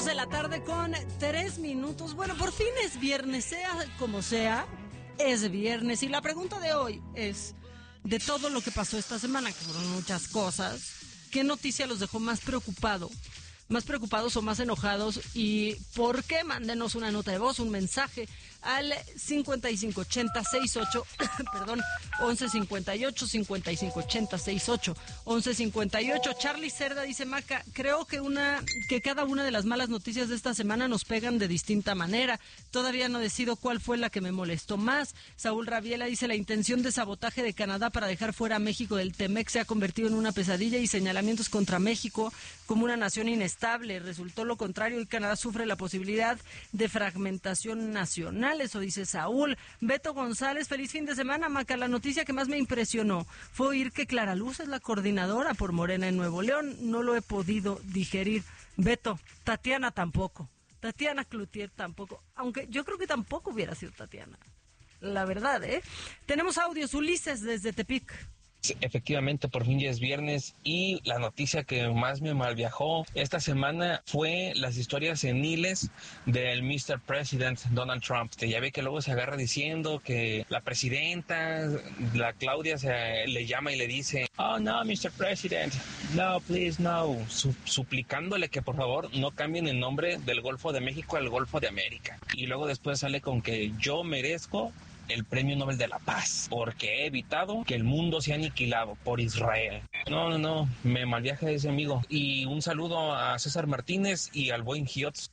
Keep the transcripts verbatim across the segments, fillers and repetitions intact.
de la tarde con tres minutos. Bueno, por fin es viernes, sea como sea, es viernes. Y la pregunta de hoy es, de todo lo que pasó esta semana, que fueron muchas cosas, ¿qué noticia los dejó más preocupado? Más preocupados o más enojados, y por qué? Mándenos una nota de voz, un mensaje al cincuenta y cinco ochenta sesenta y ocho perdón, once cincuenta y ocho, cincuenta y cinco ochenta sesenta y ocho, once cincuenta y ocho. Charlie Cerda dice: Maca, creo que una que cada una de las malas noticias de esta semana nos pegan de distinta manera. Todavía no decido cuál fue la que me molestó más. Saúl Rabiela dice: la intención de sabotaje de Canadá para dejar fuera a México del T-MEC se ha convertido en una pesadilla, y señalamientos contra México como una nación inestable. Resultó lo contrario, y Canadá sufre la posibilidad de fragmentación nacional. Eso dice Saúl. Beto González: feliz fin de semana, Maca. La noticia que más me impresionó fue oír que Clara Luz es la coordinadora por Morena en Nuevo León. No lo he podido digerir. Beto, Tatiana tampoco. Tatiana Cloutier tampoco. Aunque yo creo que tampoco hubiera sido Tatiana. La verdad, ¿eh? Tenemos audios. Ulises desde Tepic. Efectivamente, por fin ya es viernes, y la noticia que más me malviajó esta semana fue las historias seniles del mister President Donald Trump, que ya ve que luego se agarra diciendo que la presidenta, la Claudia, se le llama y le dice: oh no, mister President, no, please, no, Su- suplicándole que por favor no cambien el nombre del Golfo de México al Golfo de América, y luego después sale con que yo merezco el Premio Nobel de la Paz, porque he evitado que el mundo sea aniquilado por Israel. No, no, no, me malviaja ese amigo. Y un saludo a César Martínez y al buen Giotz.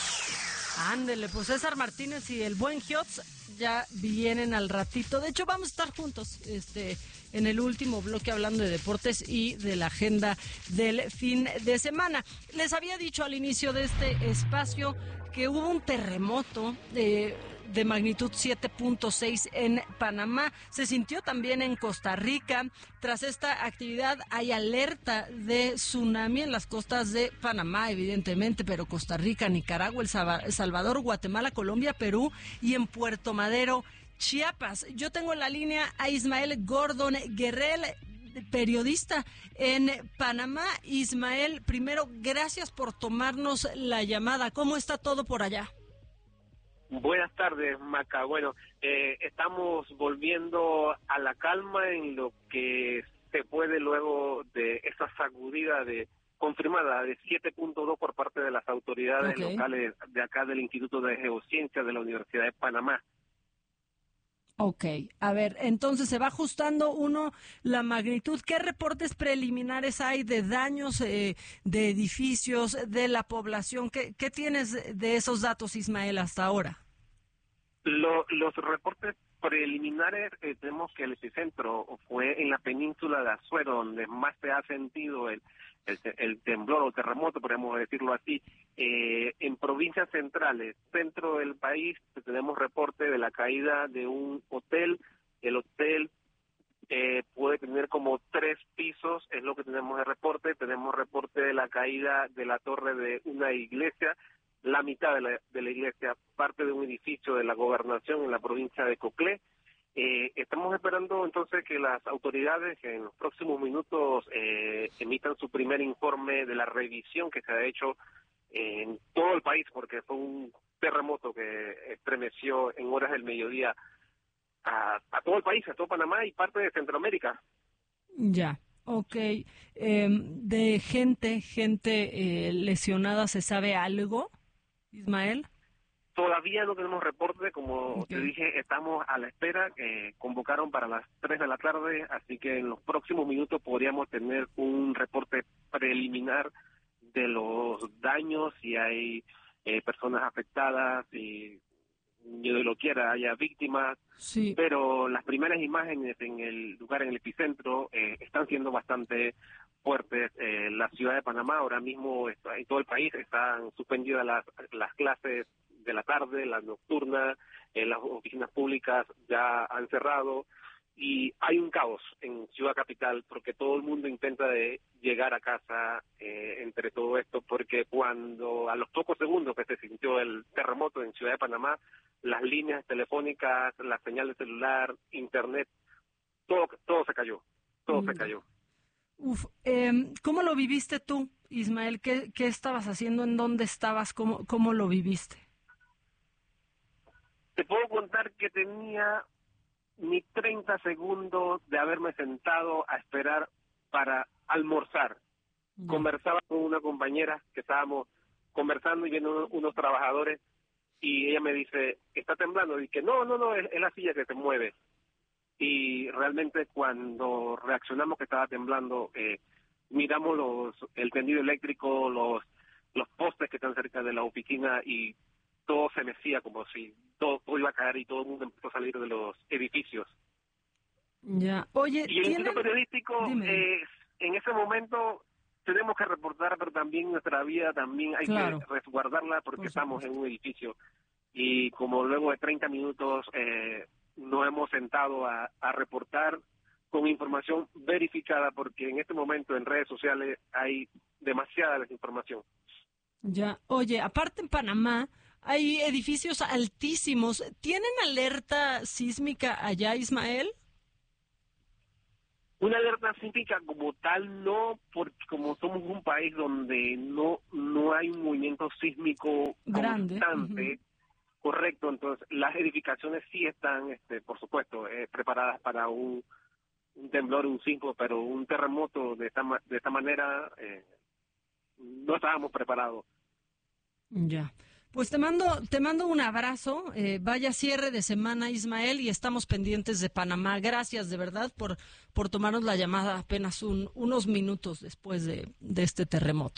Ándele, pues César Martínez y el buen Giotz ya vienen al ratito. De hecho, vamos a estar juntos este en el último bloque hablando de deportes y de la agenda del fin de semana. Les había dicho al inicio de este espacio que hubo un terremoto de, de magnitud siete punto seis en Panamá. Se sintió también en Costa Rica. Tras esta actividad hay alerta de tsunami en las costas de Panamá, evidentemente, pero Costa Rica, Nicaragua, El Salvador, Guatemala, Colombia, Perú y en Puerto Madero, Chiapas. Yo tengo en la línea a Ismael Gordon Guerrell, periodista en Panamá. Ismael, primero, gracias por tomarnos la llamada. ¿Cómo está todo por allá? Buenas tardes, Maca. Bueno, eh, estamos volviendo a la calma en lo que se puede luego de esa sacudida de confirmada de siete punto dos por parte de las autoridades okay. locales de acá del Instituto de Geociencias de la Universidad de Panamá. Ok, a ver, entonces se va ajustando uno la magnitud. ¿Qué reportes preliminares hay de daños eh, de edificios, de la población? ¿Qué, qué tienes de esos datos, Ismael, hasta ahora? Lo, los reportes preliminares, eh, tenemos que el epicentro fue en la península de Azuero, donde más se ha sentido el, el, el temblor o terremoto, podemos decirlo así. Eh, en provincias centrales, centro del país, tenemos reporte de la caída de un hotel. El hotel eh, puede tener como tres pisos, es lo que tenemos de reporte. Tenemos reporte de la caída de la torre de una iglesia, la mitad de la, de la iglesia, parte de un edificio de la gobernación en la provincia de Coclé. Eh, estamos esperando entonces que las autoridades en los próximos minutos eh, emitan su primer informe de la revisión que se ha hecho en todo el país, porque fue un terremoto que estremeció en horas del mediodía a, a todo el país, a todo Panamá y parte de Centroamérica. Ya, ok. Eh, de gente, gente eh, lesionada, ¿se sabe algo, Ismael? Todavía no tenemos reporte, como okay. te dije, estamos a la espera. Eh, convocaron para las tres de la tarde, así que en los próximos minutos podríamos tener un reporte preliminar de los daños, si hay eh, personas afectadas, si yo de lo quiera haya víctimas, sí. Pero las primeras imágenes en el lugar, en el epicentro, eh, están siendo bastante fuertes. Eh, la ciudad de Panamá ahora mismo, está, en todo el país, están suspendidas las, las clases de la tarde, la nocturna, eh, las oficinas públicas ya han cerrado, y hay un caos en Ciudad Capital porque todo el mundo intenta de llegar a casa eh, entre todo esto, porque cuando a los pocos segundos que se sintió el terremoto en Ciudad de Panamá, las líneas telefónicas, la señal de celular, internet, todo todo se cayó, todo mm. se cayó. Uf, eh, ¿cómo lo viviste tú, Ismael, ¿qué, qué estabas haciendo? ¿En dónde estabas? ¿Cómo, cómo lo viviste? Te puedo contar que tenía ni treinta segundos de haberme sentado a esperar para almorzar. Mm. Conversaba con una compañera que estábamos conversando y viendo unos trabajadores y ella me dice, ¿está temblando? Y que no, no, no, es, es la silla que se mueve. Y realmente cuando reaccionamos que estaba temblando, eh, miramos los el tendido eléctrico, los los postes que están cerca de la oficina y todo se mecía como si todo, todo iba a caer y todo el mundo empezó a salir de los edificios. Ya, oye, y el instituto periodístico, eh, en ese momento tenemos que reportar, pero también nuestra vida también hay claro. que resguardarla porque Por estamos en un edificio y como luego de treinta minutos eh, nos hemos sentado a, a reportar con información verificada porque en este momento en redes sociales hay demasiada desinformación. Ya, oye, aparte en Panamá hay edificios altísimos. ¿Tienen alerta sísmica allá, Ismael? Una alerta sísmica como tal no, porque como somos un país donde no no hay un movimiento sísmico grande, constante, uh-huh. correcto, entonces las edificaciones sí están, este, por supuesto, eh, preparadas para un, un temblor, un sismo, pero un terremoto de esta de esta manera eh, no estábamos preparados. Ya. Pues te mando, te mando un abrazo, eh, vaya cierre de semana, Ismael, y estamos pendientes de Panamá. Gracias de verdad por, por tomarnos la llamada apenas un, unos minutos después de, de este terremoto.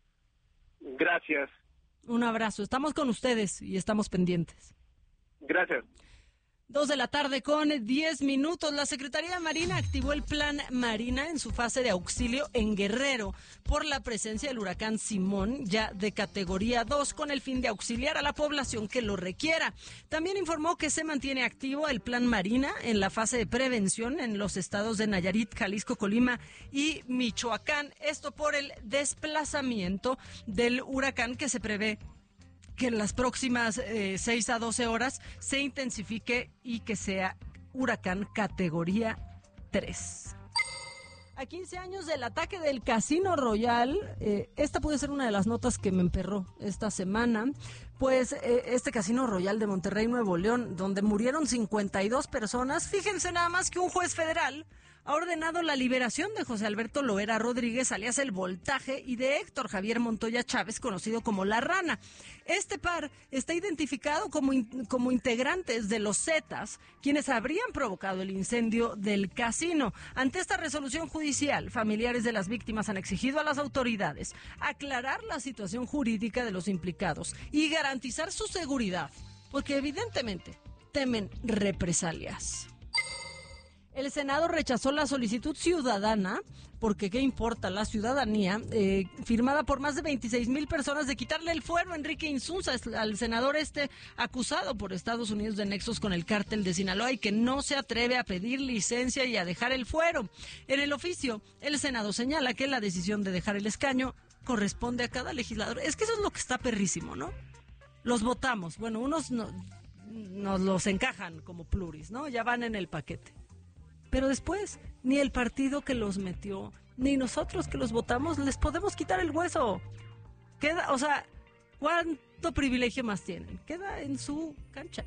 Gracias. Un abrazo, estamos con ustedes y estamos pendientes. Gracias. Dos de la tarde con diez minutos. La Secretaría de Marina activó el Plan Marina en su fase de auxilio en Guerrero por la presencia del huracán Simón, ya de categoría dos, con el fin de auxiliar a la población que lo requiera. También informó que se mantiene activo el Plan Marina en la fase de prevención en los estados de Nayarit, Jalisco, Colima y Michoacán. Esto por el desplazamiento del huracán que se prevé que en las próximas eh, seis a doce horas se intensifique y que sea huracán categoría tres. A quince años del ataque del Casino Royal, eh, esta puede ser una de las notas que me emperró esta semana, pues eh, este Casino Royal de Monterrey, Nuevo León, donde murieron cincuenta y dos personas, fíjense nada más que un juez federal ha ordenado la liberación de José Alberto Loera Rodríguez, alias El Voltaje, y de Héctor Javier Montoya Chávez, conocido como La Rana. Este par está identificado como, in, como integrantes de los Zetas, quienes habrían provocado el incendio del casino. Ante esta resolución judicial, familiares de las víctimas han exigido a las autoridades aclarar la situación jurídica de los implicados y garantizar su seguridad, porque evidentemente temen represalias. El Senado rechazó la solicitud ciudadana, porque qué importa la ciudadanía, eh, firmada por más de veintiséis mil personas de quitarle el fuero a Enrique Insunza, al senador este acusado por Estados Unidos de nexos con el cártel de Sinaloa y que no se atreve a pedir licencia y a dejar el fuero. En el oficio, el Senado señala que la decisión de dejar el escaño corresponde a cada legislador. Es que eso es lo que está perrísimo, ¿no? Los votamos, bueno, unos no, nos los encajan como pluris, ¿no? Ya van en el paquete. Pero después, ni el partido que los metió, ni nosotros que los votamos, les podemos quitar el hueso. Queda, o sea, ¿cuánto privilegio más tienen? Queda en su cancha.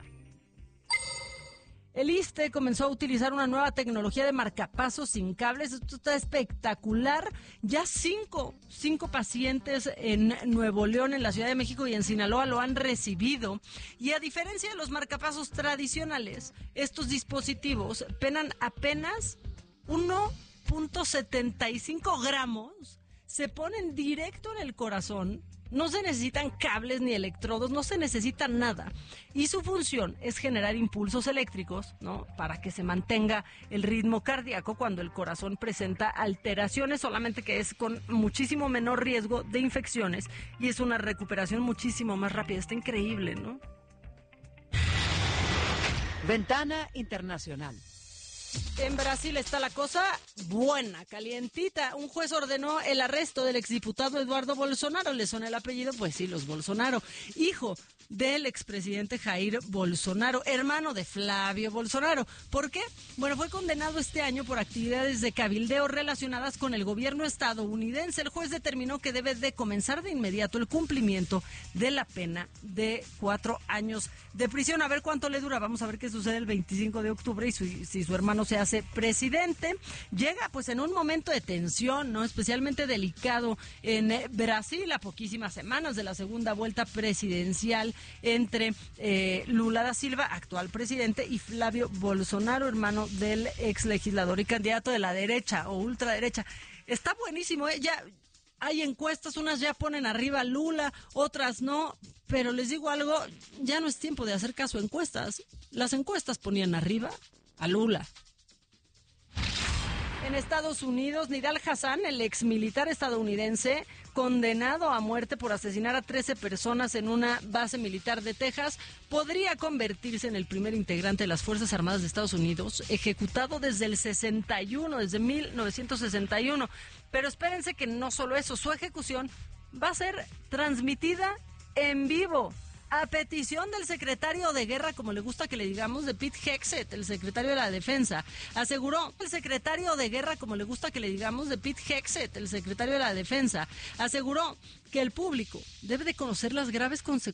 El ISSSTE comenzó a utilizar una nueva tecnología de marcapasos sin cables. Esto está espectacular. Ya cinco, cinco pacientes en Nuevo León, en la Ciudad de México y en Sinaloa lo han recibido. Y a diferencia de los marcapasos tradicionales, estos dispositivos pesan apenas uno punto setenta y cinco gramos, se ponen directo en el corazón. No se necesitan cables ni electrodos, no se necesita nada. Y su función es generar impulsos eléctricos, ¿no? Para que se mantenga el ritmo cardíaco cuando el corazón presenta alteraciones, solamente que es con muchísimo menor riesgo de infecciones y es una recuperación muchísimo más rápida. Está increíble, ¿no? Ventana Internacional. En Brasil está la cosa buena, calientita. Un juez ordenó el arresto del exdiputado Eduardo Bolsonaro. ¿Le suena el apellido? Pues sí, los Bolsonaro. Hijo del expresidente Jair Bolsonaro, hermano de Flavio Bolsonaro. ¿Por qué? Bueno, fue condenado este año por actividades de cabildeo relacionadas con el gobierno estadounidense. El juez determinó que debe de comenzar de inmediato el cumplimiento de la pena de cuatro años de prisión. A ver cuánto le dura. Vamos a ver qué sucede el veinticinco de octubre y su, si su hermano se hace presidente. Llega pues en un momento de tensión, ¿no? Especialmente delicado en Brasil, a poquísimas semanas de la segunda vuelta presidencial entre eh, Lula da Silva, actual presidente, y Flavio Bolsonaro, hermano del ex legislador y candidato de la derecha o ultraderecha. Está buenísimo, ¿eh? Ya hay encuestas, unas ya ponen arriba a Lula, otras no, pero les digo algo, ya no es tiempo de hacer caso a encuestas. Las encuestas ponían arriba a Lula. En Estados Unidos, Nidal Hasan, el ex militar estadounidense, condenado a muerte por asesinar a trece personas en una base militar de Texas, podría convertirse en el primer integrante de las Fuerzas Armadas de Estados Unidos, ejecutado desde el sesenta y uno, desde mil novecientos sesenta y uno. Pero espérense que no solo eso, su ejecución va a ser transmitida en vivo, a petición del secretario de Guerra, como le gusta que le digamos, de Pete Hegseth, el secretario de la Defensa. Aseguró el secretario de Guerra, como le gusta que le digamos, de Pete Hegseth, el secretario de la Defensa. Aseguró que el público debe de conocer las graves consecuencias